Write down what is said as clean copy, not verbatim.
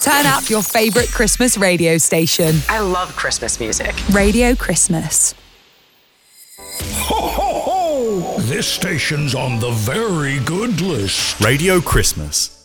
Turn up your favourite Christmas radio station. I love Christmas music. Radio Christmas. Ho, ho, ho! This station's on the very good list. Radio Christmas.